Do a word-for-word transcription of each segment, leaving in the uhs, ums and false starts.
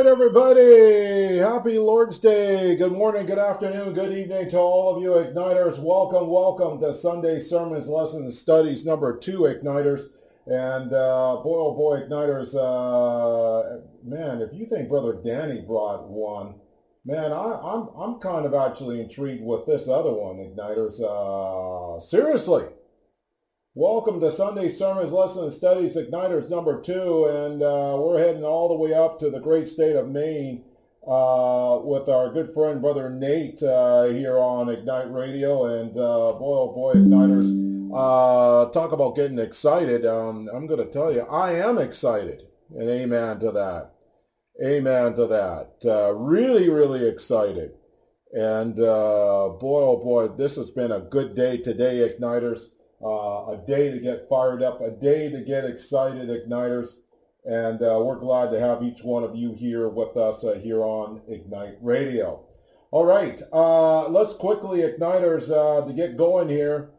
right, everybody. Happy Lord's Day. Good morning, good afternoon, good evening to all of you Igniters. Welcome, welcome to Sunday Sermons, Lessons, Studies number two, Igniters. And uh, boy, oh boy, Igniters, uh, man, if you think Brother Danny brought one, man, I, I'm I'm kind of actually intrigued with this other one, Igniters. Uh, seriously. Welcome to Sunday Sermons, Lessons, Studies, Igniters number two, and uh, we're heading all the way up to the great state of Maine uh, with our good friend, Brother Nate, uh, here on Ignite Radio, and uh, boy, oh boy, Igniters, uh, talk about getting excited. Um, I'm going to tell you, I am excited, and amen to that. Amen to that. Uh, really, really excited, and uh, boy, oh boy, this has been a good day today, Igniters. Uh, a day to get fired up, a day to get excited, Igniters. And uh, we're glad to have each one of you here with us uh, here on Ignite Radio. All right, uh, let's quickly, Igniters, uh, to get going here.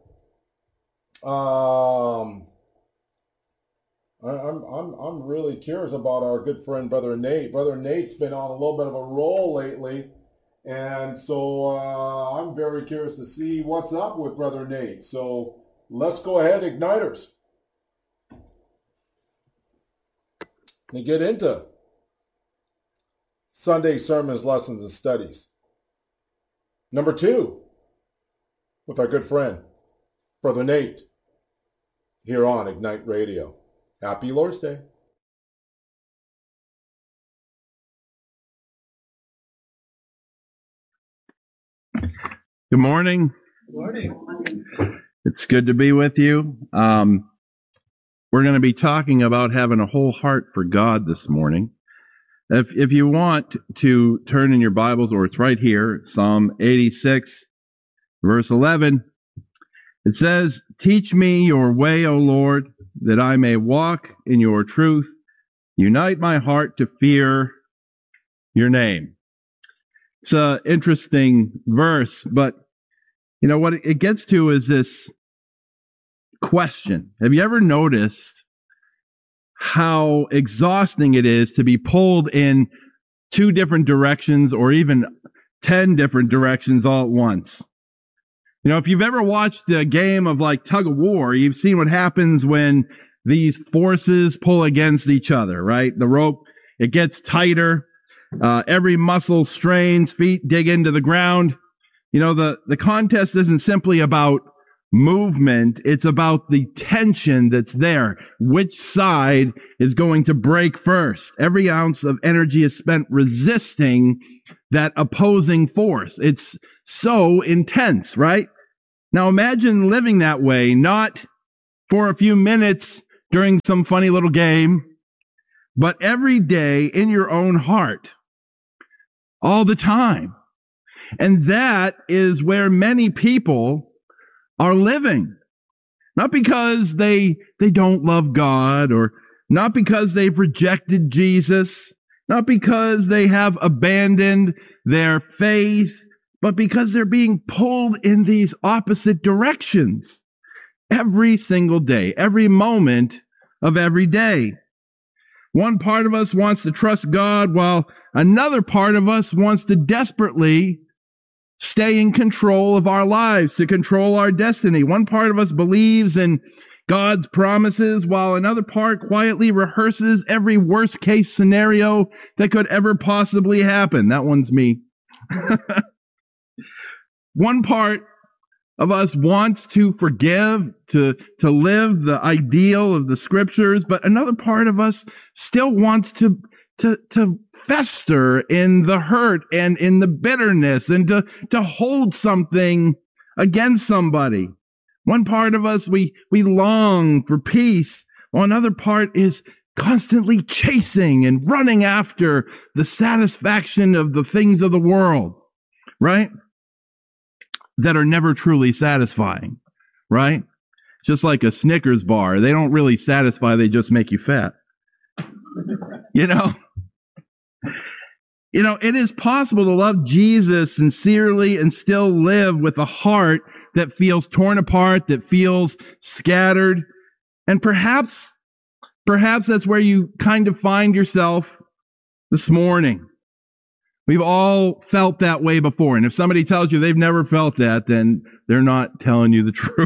Um, I, I'm, I'm, I'm really curious about our good friend, Brother Nate. Brother Nate's been on a little bit of a roll lately. And so uh, I'm very curious to see what's up with Brother Nate. So let's go ahead, Igniters, and get into Sunday Sermons, Lessons, and Studies. Number two, with our good friend, Brother Nate, here on Ignite Radio. Happy Lord's Day. Good morning. Good morning. It's good to be with you. Um, we're going to be talking about having a whole heart for God this morning. If if you want to turn in your Bibles, or it's right here, Psalm eighty-six, verse eleven, it says, "Teach me your way, O Lord, that I may walk in your truth. Unite my heart to fear your name." It's an interesting verse, but you know, what it gets to is this question. Have you ever noticed how exhausting it is to be pulled in two different directions or even ten different directions all at once? You know, if you've ever watched a game of like tug of war, you've seen what happens when these forces pull against each other, right? The rope, it gets tighter. Uh, every muscle strains, feet dig into the ground. You know, the, the contest isn't simply about movement. It's about the tension that's there. Which side is going to break first? Every ounce of energy is spent resisting that opposing force. It's so intense, right? Now imagine living that way, not for a few minutes during some funny little game, but every day in your own heart, all the time. And that is where many people are living. Not because they they don't love God, or not because they've rejected Jesus, not because they have abandoned their faith, but because they're being pulled in these opposite directions every single day, every moment of every day. One part of us wants to trust God, while another part of us wants to desperately stay in control of our lives, to control our destiny. One part of us believes in God's promises, while another part quietly rehearses every worst-case scenario that could ever possibly happen. That one's me. One part of us wants to forgive, to, to live the ideal of the scriptures, but another part of us still wants to, to, to fester in the hurt and in the bitterness, and to, to hold something against somebody. One part of us, we, we long for peace, while another part is constantly chasing and running after the satisfaction of the things of the world, right? That are never truly satisfying, right? Just like a Snickers bar. They don't really satisfy, they just make you fat. You know? You know, it is possible to love Jesus sincerely and still live with a heart that feels torn apart, that feels scattered. And perhaps, perhaps that's where you kind of find yourself this morning. We've all felt that way before. And if somebody tells you they've never felt that, then they're not telling you the truth.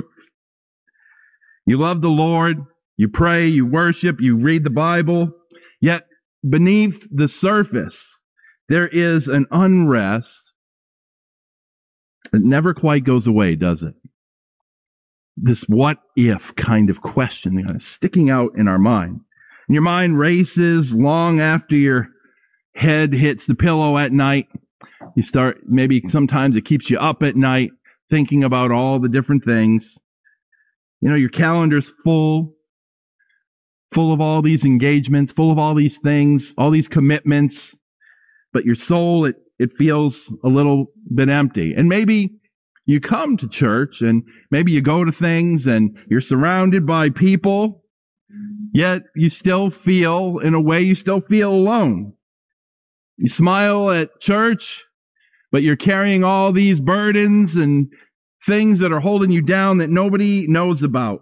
You love the Lord, you pray, you worship, you read the Bible, yet beneath the surface, there is an unrest that never quite goes away, does it? This what if kind of question kind of sticking out in our mind. And your mind races long after your head hits the pillow at night. You start, maybe sometimes it keeps you up at night thinking about all the different things. You know, your calendar's full, full of all these engagements, full of all these things, all these commitments, but your soul, it, it feels a little bit empty. And maybe you come to church and maybe you go to things and you're surrounded by people, yet you still feel, in a way, you still feel alone. You smile at church, but you're carrying all these burdens and things that are holding you down that nobody knows about.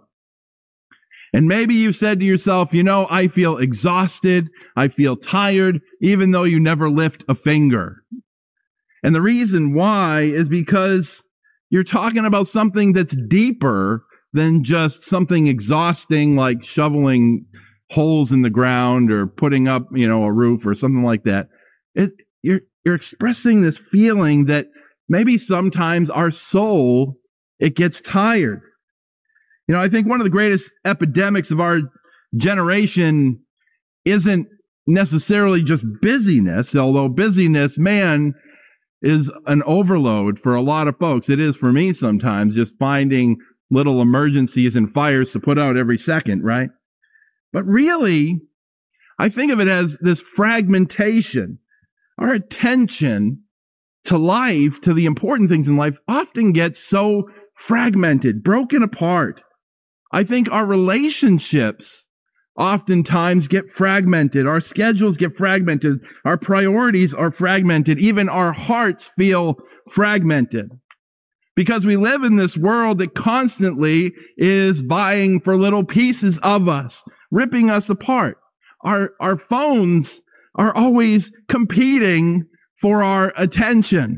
And maybe you said to yourself, you know, I feel exhausted, I feel tired, even though you never lift a finger. And the reason why is because you're talking about something that's deeper than just something exhausting like shoveling holes in the ground or putting up, you know, a roof or something like that. It, you're, you're expressing this feeling that maybe sometimes our soul, it gets tired. You know, I think one of the greatest epidemics of our generation isn't necessarily just busyness, although busyness, man, is an overload for a lot of folks. It is for me sometimes, just finding little emergencies and fires to put out every second, right? But really, I think of it as this fragmentation. Our attention to life, to the important things in life, often gets so fragmented, broken apart. I think our relationships oftentimes get fragmented. Our schedules get fragmented. Our priorities are fragmented. Even our hearts feel fragmented. Because we live in this world that constantly is vying for little pieces of us, ripping us apart. Our, our phones are always competing for our attention.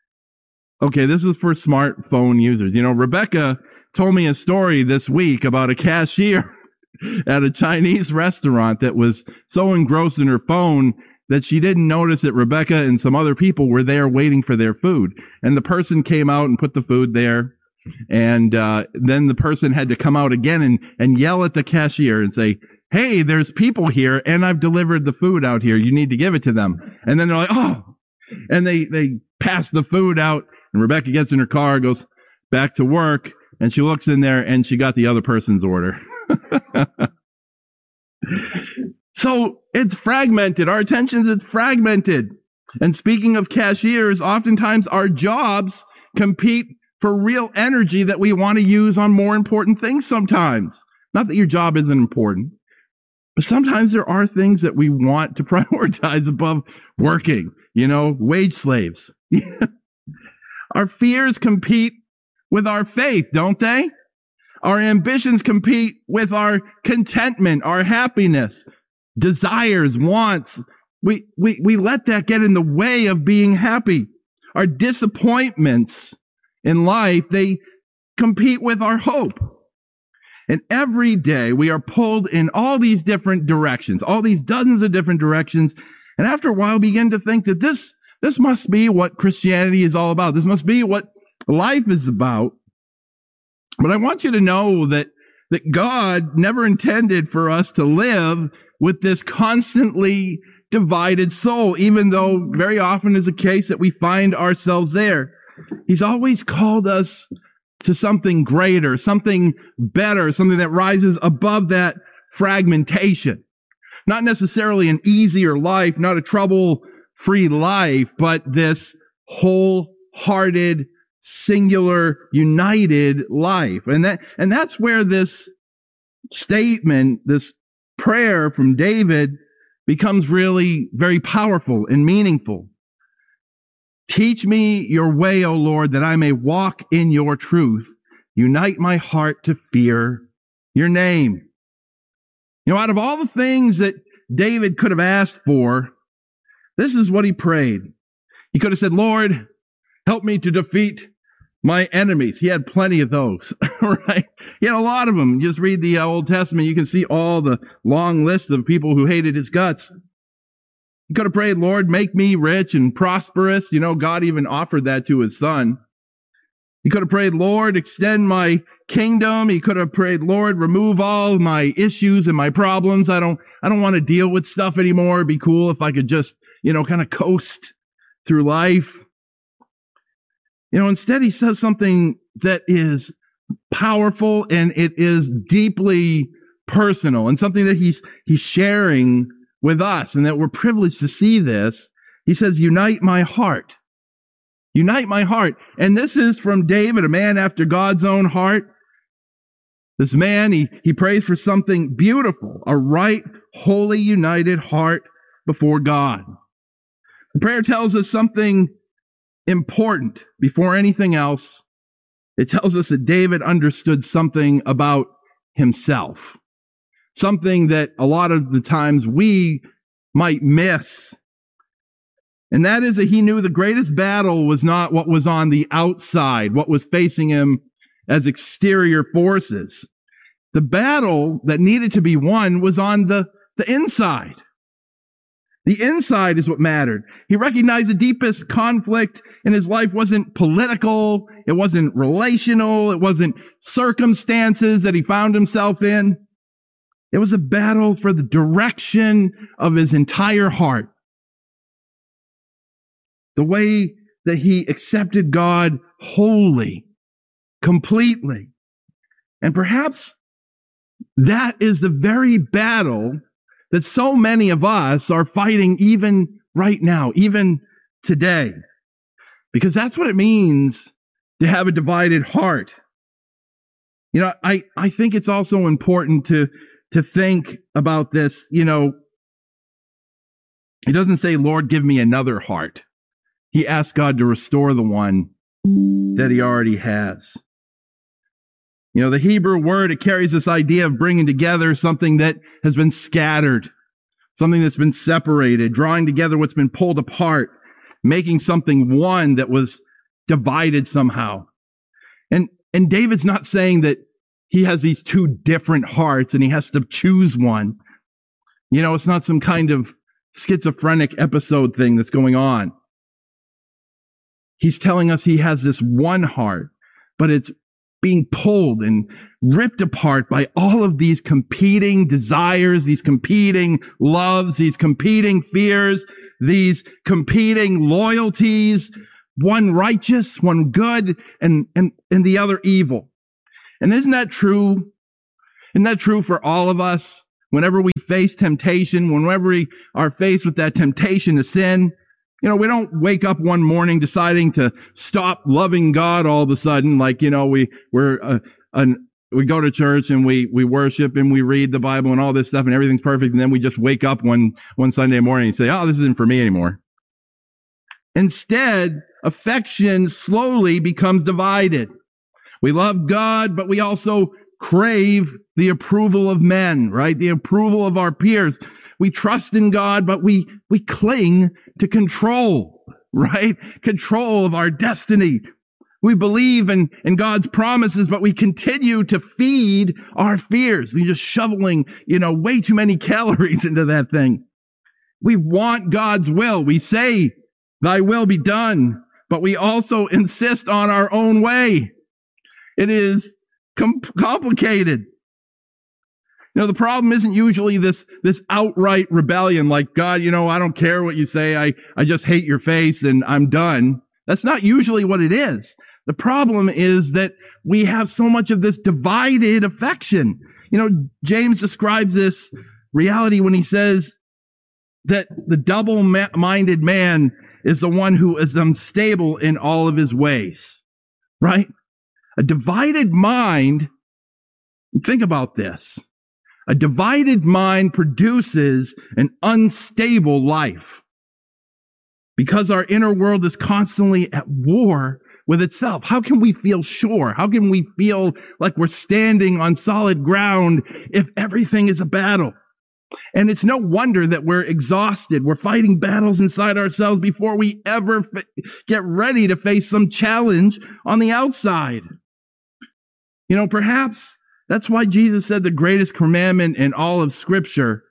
Okay, this is for smartphone users. You know, Rebecca told me a story this week about a cashier at a Chinese restaurant that was so engrossed in her phone that she didn't notice that Rebecca and some other people were there waiting for their food. And the person came out and put the food there. And uh, then the person had to come out again and, and yell at the cashier and say, hey, there's people here and I've delivered the food out here. You need to give it to them. And then they're like, oh, and they, they pass the food out and Rebecca gets in her car, goes back to work, and she looks in there and she got the other person's order. So it's fragmented. Our attention is fragmented. And speaking of cashiers, oftentimes our jobs compete for real energy that we want to use on more important things sometimes. Not that your job isn't important, but sometimes there are things that we want to prioritize above working. You know, wage slaves. Our fears compete with our faith, don't they? Our ambitions compete with our contentment, our happiness, desires, wants. We, we, we let that get in the way of being happy. Our disappointments in life, they compete with our hope. And every day we are pulled in all these different directions, all these dozens of different directions. And after a while begin to think that this, this must be what Christianity is all about. This must be what life is about. But I want you to know that, that God never intended for us to live with this constantly divided soul, even though very often is the case that we find ourselves there. He's always called us to something greater, something better, something that rises above that fragmentation. Not necessarily an easier life, not a trouble-free life, but this wholehearted, singular, united life. And that, and that's where this statement, this prayer from David becomes really very powerful and meaningful. Teach me your way, O Lord, that I may walk in your truth. Unite my heart to fear your name. You know, out of all the things that David could have asked for, This is what he prayed. He could have said, Lord, help me to defeat my enemies. He had plenty of those, right? He had a lot of them. Just read the uh, Old Testament. You can see all the long list of people who hated his guts. He could have prayed, Lord, make me rich and prosperous. You know, God even offered that to his son. He could have prayed, Lord, extend my kingdom. He could have prayed, Lord, remove all my issues and my problems. I don't, I don't want to deal with stuff anymore. It'd be cool if I could just, you know, kind of coast through life. You know, instead he says something that is powerful and it is deeply personal and something that he's, he's sharing with us and that we're privileged to see this. He says, unite my heart. Unite my heart. And this is from David, a man after God's own heart. This man, he, he prays for something beautiful, a right, holy, united heart before God. The prayer tells us something important before anything else. It tells us that David understood something about himself, something that a lot of the times we might miss. And that is that he knew the greatest battle was not what was on the outside, what was facing him as exterior forces. The battle that needed to be won was on the, the inside. The inside is what mattered. He recognized the deepest conflict in his life wasn't political, it wasn't relational, it wasn't circumstances that he found himself in. It was a battle for the direction of his entire heart. The way that he accepted God wholly, completely. And perhaps that is the very battle that so many of us are fighting even right now, even today. Because that's what it means to have a divided heart. You know, I, I think it's also important to, to think about this. You know, he doesn't say, Lord, give me another heart. He asks God to restore the one that he already has. You know, the Hebrew word, it carries this idea of bringing together something that has been scattered, something that's been separated, drawing together what's been pulled apart, making something one that was divided somehow. And, and David's not saying that he has these two different hearts and he has to choose one. You know, it's not some kind of schizophrenic episode thing that's going on. He's telling us he has this one heart, but it's being pulled and ripped apart by all of these competing desires, these competing loves, these competing fears, these competing loyalties, one righteous, one good, and, and, and the other evil. And isn't that true? Isn't that true for all of us? Whenever we face temptation, whenever we are faced with that temptation to sin, you know, we don't wake up one morning deciding to stop loving God all of a sudden. Like, you know, we, we're, uh, an, we go to church and we, we worship and we read the Bible and all this stuff and everything's perfect. And then we just wake up one, one Sunday morning and say, oh, this isn't for me anymore. Instead, affection slowly becomes divided. We love God, but we also crave the approval of men, right? The approval of our peers. We trust in God, but we, we cling to control, right? Control of our destiny. We believe in, in God's promises, but we continue to feed our fears. We're just shoveling, you know, way too many calories into that thing. We want God's will. We say, thy will be done, but we also insist on our own way. It is com- complicated. You know, the problem isn't usually this, this outright rebellion, like, God, you know, I don't care what you say. I, I just hate your face and I'm done. That's not usually what it is. The problem is that we have so much of this divided affection. You know, James describes this reality when he says that the double-minded man is the one who is unstable in all of his ways, right? A divided mind, think about this. A divided mind produces an unstable life because our inner world is constantly at war with itself. How can we feel sure? How can we feel like we're standing on solid ground if everything is a battle? And it's no wonder that we're exhausted. We're fighting battles inside ourselves before we ever fa- get ready to face some challenge on the outside. You know, perhaps that's why Jesus said the greatest commandment in all of Scripture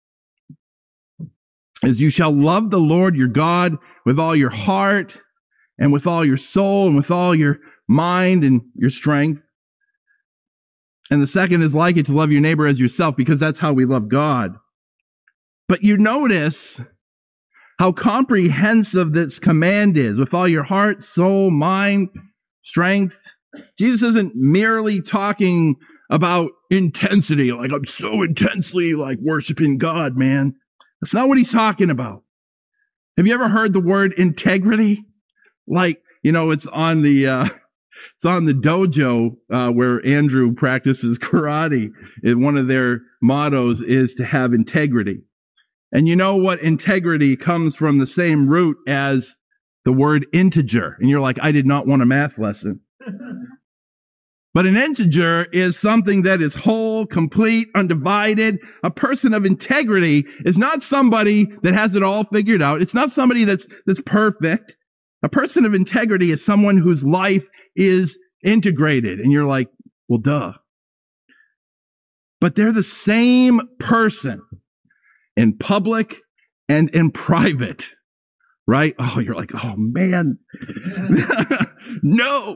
is you shall love the Lord your God with all your heart and with all your soul and with all your mind and your strength. And the second is like it, to love your neighbor as yourself, because that's how we love God. But you notice how comprehensive this command is, with all your heart, soul, mind, strength. Jesus isn't merely talking about intensity, like I'm so intensely like worshiping God, man. That's not what he's talking about. Have you ever heard the word integrity? Like, you know, it's on the uh, it's on the dojo uh, where Andrew practices karate. And one of their mottos is to have integrity. And you know what? Integrity comes from the same root as the word integer. And you're like, I did not want a math lesson. But an integer is something that is whole, complete, undivided. A person of integrity is not somebody that has it all figured out. It's not somebody that's that's perfect. A person of integrity is someone whose life is integrated. And you're like, well, duh. But they're the same person in public and in private, right? Oh, you're like, oh, man. No.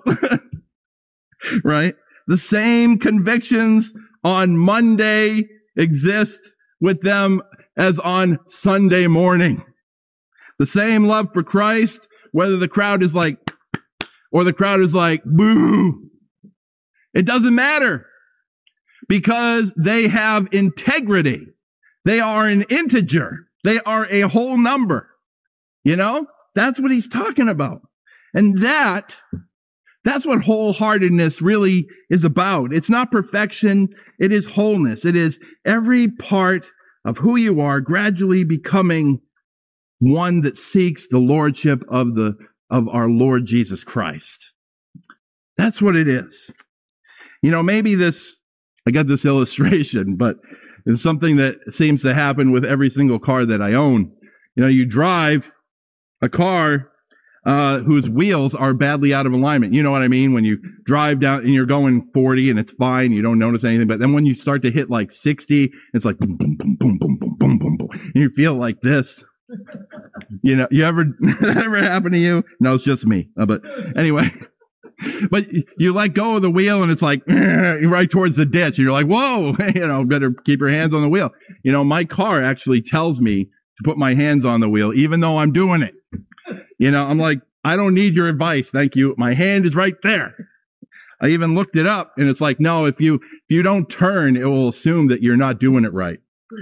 Right? The same convictions on Monday exist with them as on Sunday morning. The same love for Christ, whether the crowd is like, or the crowd is like, boo. It doesn't matter, because they have integrity. They are an integer. They are a whole number. You know, that's what he's talking about. And that That's what wholeheartedness really is about. It's not perfection. It is wholeness. It is every part of who you are gradually becoming one that seeks the lordship of the of our Lord Jesus Christ. That's what it is. You know, maybe this, I got this illustration, but it's something that seems to happen with every single car that I own. You know, you drive a car Uh, whose wheels are badly out of alignment. You know what I mean? When you drive down and you're going forty and it's fine, you don't notice anything. But then when you start to hit like sixty, it's like boom, boom, boom, boom, boom, boom, boom, boom, boom. And you feel like this. You know, you ever, that ever happen to you? No, it's just me. Uh, but anyway, but you let go of the wheel and it's like right towards the ditch. And you're like, whoa, you know, better keep your hands on the wheel. You know, my car actually tells me to put my hands on the wheel, even though I'm doing it. You know, I'm like, I don't need your advice. Thank you. My hand is right there. I even looked it up and it's like, no, if you, if you don't turn, it will assume that you're not doing it right.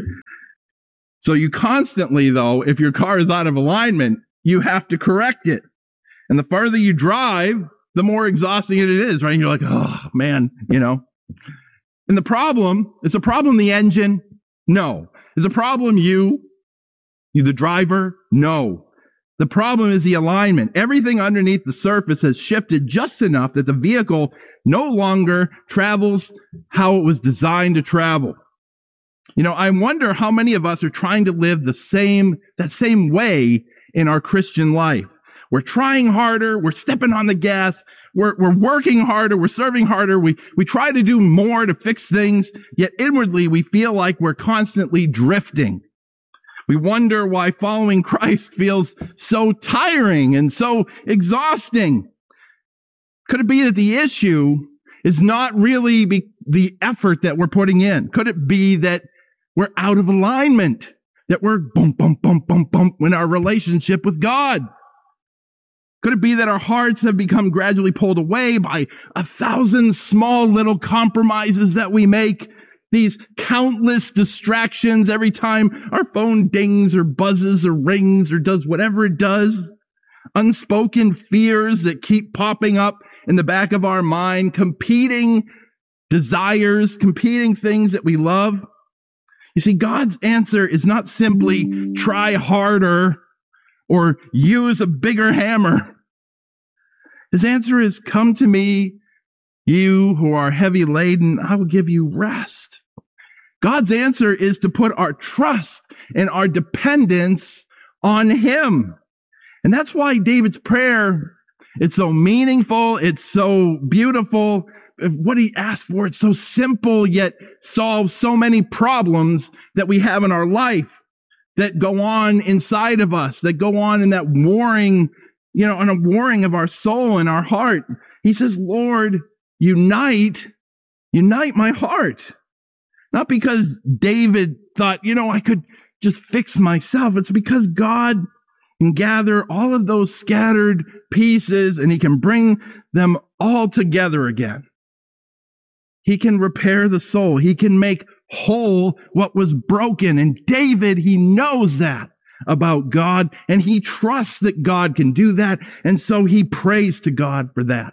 So you constantly, though, if your car is out of alignment, you have to correct it. And the farther you drive, the more exhausting it is, right? And you're like, oh, man, you know. And the problem, is the problem the engine? No. Is the problem you? You the driver? No. The problem is the alignment. Everything underneath the surface has shifted just enough that the vehicle no longer travels how it was designed to travel. You know, I wonder how many of us are trying to live the same, that same way in our Christian life. We're trying harder. We're stepping on the gas. We're, we're working harder. We're serving harder. We, we try to do more to fix things, yet inwardly we feel like we're constantly drifting. We wonder why following Christ feels so tiring and so exhausting. Could it be that the issue is not really be the effort that we're putting in? Could it be that we're out of alignment, that we're bump, bump, bump, bump, bump in our relationship with God? Could it be that our hearts have become gradually pulled away by a thousand small little compromises that we make? These countless distractions every time our phone dings or buzzes or rings or does whatever it does. Unspoken fears that keep popping up in the back of our mind, competing desires, competing things that we love. You see, God's answer is not simply try harder or use a bigger hammer. His answer is, come to me, you who are heavy laden, I will give you rest. God's answer is to put our trust and our dependence on him. And that's why David's prayer, it's so meaningful, it's so beautiful. What he asked for, it's so simple, yet solves so many problems that we have in our life that go on inside of us, that go on in that warring, you know, in a warring of our soul and our heart. He says, Lord, unite, unite my heart. Not because David thought, you know, I could just fix myself. It's because God can gather all of those scattered pieces and he can bring them all together again. He can repair the soul. He can make whole what was broken. And David, he knows that about God, and he trusts that God can do that. And so he prays to God for that.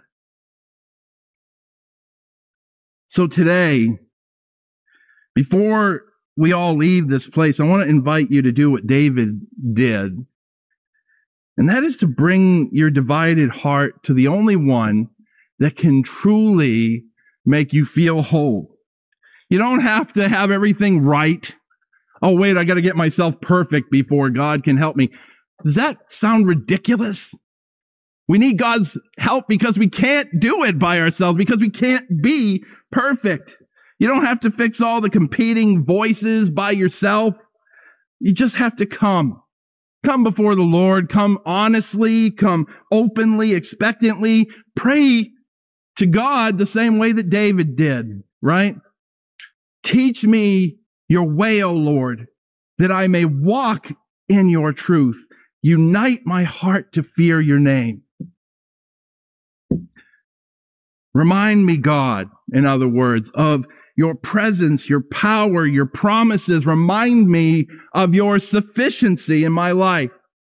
So today, before we all leave this place, I want to invite you to do what David did. And that is to bring your divided heart to the only one that can truly make you feel whole. You don't have to have everything right. Oh, wait, I got to get myself perfect before God can help me. Does that sound ridiculous? We need God's help because we can't do it by ourselves, because we can't be perfect. You don't have to fix all the competing voices by yourself. You just have to come. Come before the Lord. Come honestly. Come openly, expectantly. Pray to God the same way that David did, right? Teach me your way, O Lord, that I may walk in your truth. Unite my heart to fear your name. Remind me, God, in other words, of your presence, your power, your promises. Remind me of your sufficiency in my life.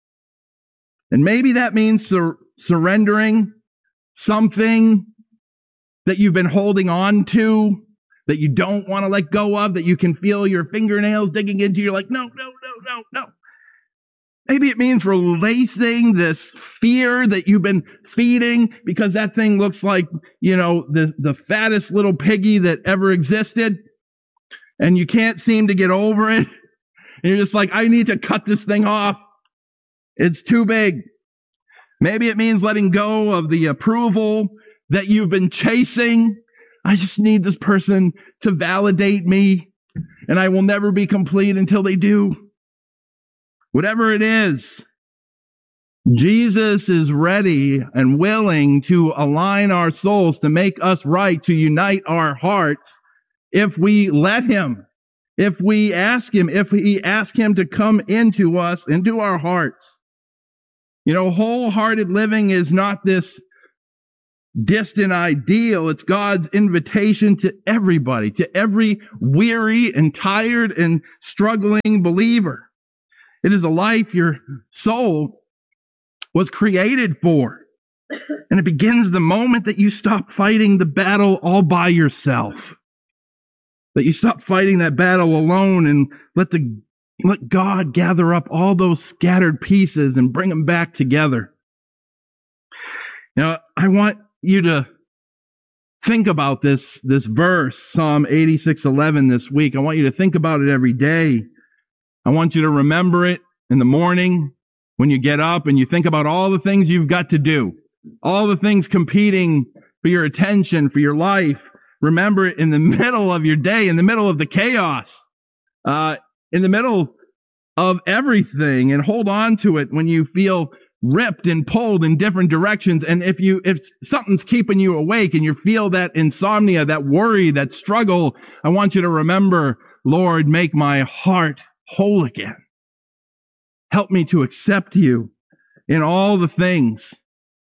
And maybe that means sur- surrendering something that you've been holding on to, that you don't want to let go of, that you can feel your fingernails digging into. You're like, no, no, no, no, no. Maybe it means releasing this fear that you've been feeding because that thing looks like, you know, the, the fattest little piggy that ever existed. And you can't seem to get over it. And you're just like, I need to cut this thing off. It's too big. Maybe it means letting go of the approval that you've been chasing. I just need this person to validate me, and I will never be complete until they do. Whatever it is, Jesus is ready and willing to align our souls, to make us right, to unite our hearts if we let him, if we ask him, if we ask him to come into us, into our hearts. You know, wholehearted living is not this distant ideal. It's God's invitation to everybody, to every weary and tired and struggling believer. It is a life your soul was created for. And it begins the moment that you stop fighting the battle all by yourself. That you stop fighting that battle alone and let the let God gather up all those scattered pieces and bring them back together. Now, I want you to think about this, this verse, Psalm eighty-six eleven this week. I want you to think about it every day. I want you to remember it in the morning when you get up and you think about all the things you've got to do, all the things competing for your attention, for your life. Remember it in the middle of your day, in the middle of the chaos, uh, in the middle of everything, and hold on to it when you feel ripped and pulled in different directions. And if you, if something's keeping you awake and you feel that insomnia, that worry, that struggle, I want you to remember, Lord, make my heart whole again. Help me to accept you in all the things.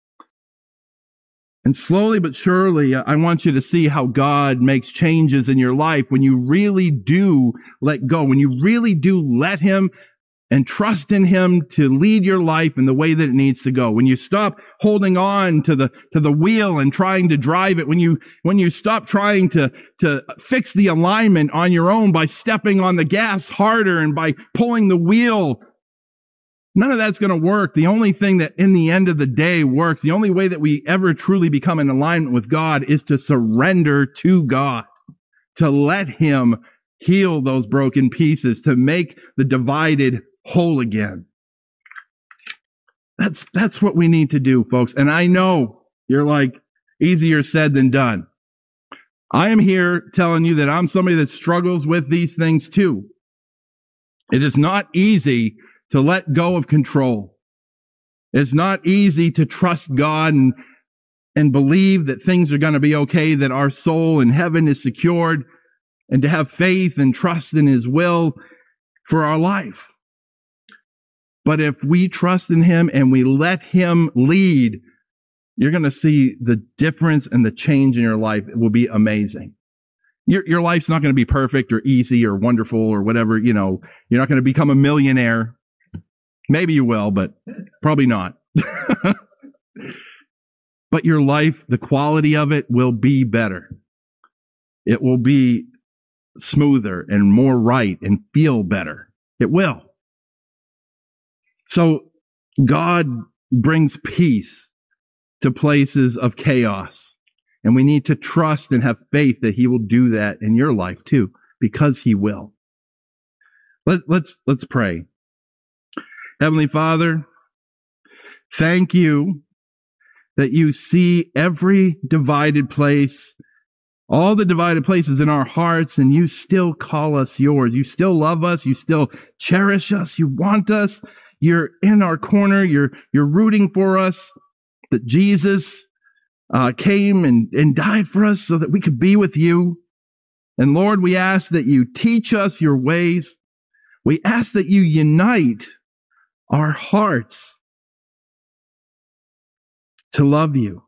And slowly but surely, I want you to see how God makes changes in your life when you really do let go, when you really do let him and trust in him to lead your life in the way that it needs to go. When you stop holding on to the to the wheel and trying to drive it, when you when you stop trying to to fix the alignment on your own by stepping on the gas harder and by pulling the wheel, none of that's going to work. The only thing that in the end of the day works, the only way that we ever truly become in alignment with God is to surrender to God, to let him heal those broken pieces, to make the divided whole again. That's, that's what we need to do, folks. And I know you're like, easier said than done. I am here telling you that I'm somebody that struggles with these things too. It is not easy to let go of control. It's not easy to trust God and, and believe that things are going to be okay, that our soul in heaven is secured, and to have faith and trust in His will for our life. But if we trust in Him and we let Him lead, you're going to see the difference and the change in your life. It will be amazing. Your, your life's not going to be perfect or easy or wonderful or whatever. You know, you're not going to become a millionaire. Maybe you will, but probably not. But your life, the quality of it will be better. It will be smoother and more right and feel better. It will. So God brings peace to places of chaos. And we need to trust and have faith that He will do that in your life too, because He will. Let, let's, let's pray. Heavenly Father, thank You that You see every divided place, all the divided places in our hearts, and You still call us Yours. You still love us. You still cherish us. You want us. You're in our corner. You're, you're rooting for us, that Jesus uh, came and, and died for us so that we could be with You. And Lord, we ask that You teach us Your ways. We ask that You unite our hearts to love You.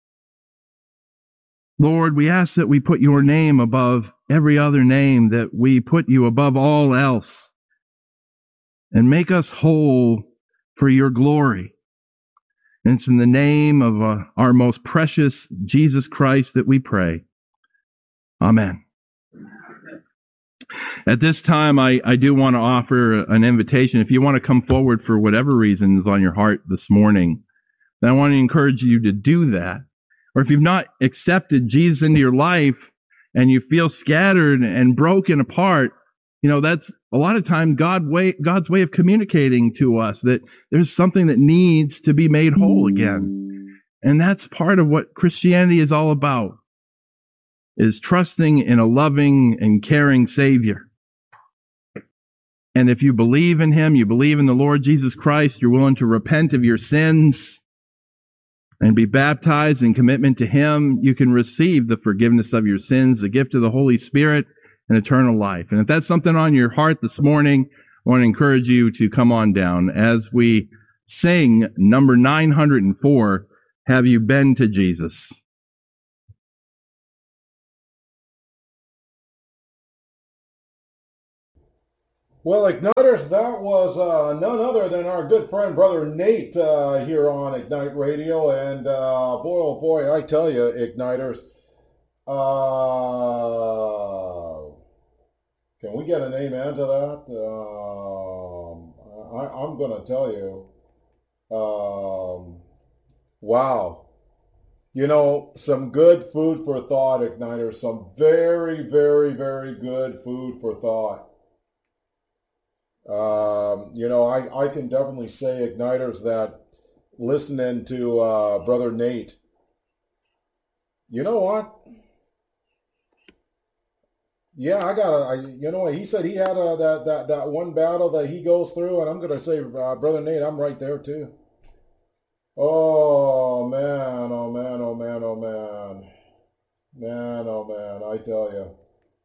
Lord, we ask that we put Your name above every other name, that we put You above all else, and make us whole for Your glory. And it's in the name of uh, our most precious Jesus Christ that we pray. Amen. At this time, I, I do want to offer an invitation. If you want to come forward for whatever reason is on your heart this morning, then I want to encourage you to do that. Or if you've not accepted Jesus into your life and you feel scattered and broken apart, you know, that's a lot of time God way, God's way of communicating to us that there's something that needs to be made whole again. And that's part of what Christianity is all about, is trusting in a loving and caring Savior. And if you believe in Him, you believe in the Lord Jesus Christ, you're willing to repent of your sins and be baptized in commitment to Him, you can receive the forgiveness of your sins, the gift of the Holy Spirit, and eternal life. And if that's something on your heart this morning, I want to encourage you to come on down as we sing number nine hundred four, Have You Been to Jesus? Well, Igniters, that was uh, none other than our good friend, Brother Nate, uh, here on Ignite Radio. And uh, boy, oh boy, I tell you, Igniters, uh, can we get an amen to that? Um, I, I'm going to tell you, um, wow. You know, some good food for thought, Igniters, some very, very, very good food for thought. Um, you know, I, I can definitely say, Igniters, that listening to uh, Brother Nate, you know what? Yeah, I got a, you know what? He said he had a, that, that, that one battle that he goes through, and I'm going to say, uh, Brother Nate, I'm right there too. Oh, man, oh, man, oh, man, oh, man. Man, oh, man, I tell you.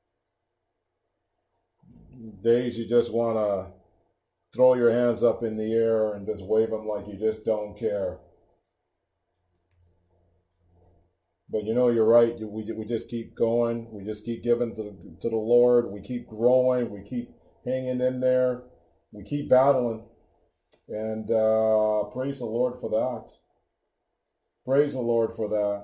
Days you just want to throw your hands up in the air and just wave them like you just don't care. But you know, you're right. We, we just keep going. We just keep giving to the, to the Lord. We keep growing. We keep hanging in there. We keep battling. And uh, praise the Lord for that. Praise the Lord for that.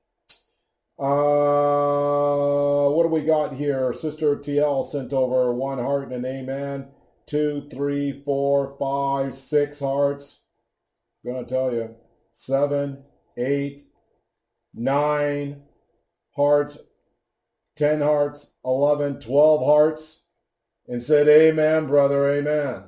Uh, what do we got here? Sister T L sent over one heart and an amen. Two, three, four, five, six hearts. I'm gonna tell you. Seven, eight, nine hearts. ten hearts, eleven, twelve hearts, and said, amen, brother, amen.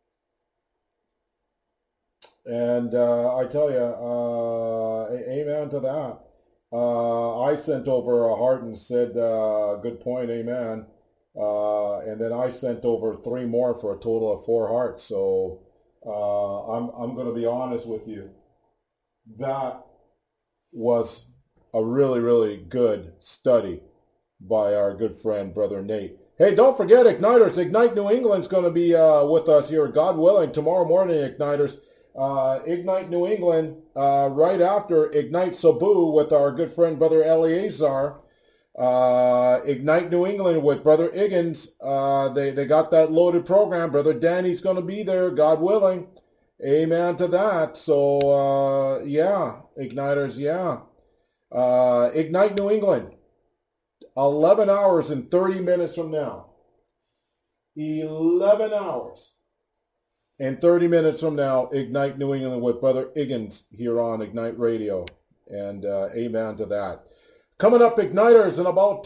And uh, I tell you, uh, amen to that. Uh, I sent over a heart and said, uh, good point, amen. Uh, and then I sent over three more for a total of four hearts. So uh, I'm, I'm going to be honest with you. That was a really, really good study by our good friend, Brother Nate. Hey, don't forget, Igniters. Ignite New England's going to be uh, with us here, God willing, tomorrow morning, Igniters. Uh, Ignite New England, uh, right after Ignite Cebu with our good friend, Brother Eleazar. Uh, Ignite New England with Brother Iggins. Uh, they, they got that loaded program. Brother Danny's going to be there, God willing. Amen to that. So, uh, yeah, Igniters, yeah. Uh, Ignite New England, eleven hours and thirty minutes from now. eleven hours and thirty minutes from now, Ignite New England with Brother Iggins here on Ignite Radio. And uh, amen to that. Coming up, Igniters, in about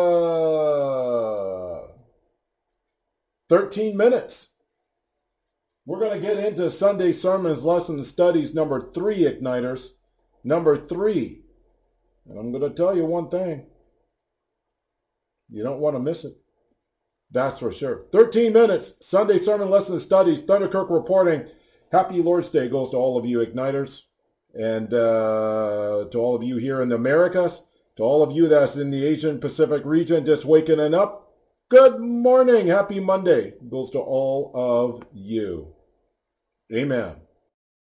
uh, thirteen minutes. We're going to get into Sunday Sermons, Lesson Studies, number three, Igniters. Number three. And I'm going to tell you one thing. You don't want to miss it. That's for sure. thirteen minutes, Sunday Sermon Lesson Studies, Thunderkirk reporting. Happy Lord's Day goes to all of you Igniters, and uh, to all of you here in the Americas, to all of you that's in the Asian Pacific region just waking up. Good morning. Happy Monday goes to all of you. Amen.